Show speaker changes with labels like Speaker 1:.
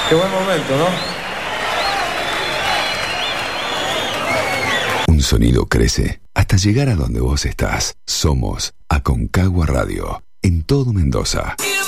Speaker 1: Qué buen momento, ¿no?
Speaker 2: Un sonido crece hasta llegar a donde vos estás. Somos Aconcagua Radio, en todo Mendoza.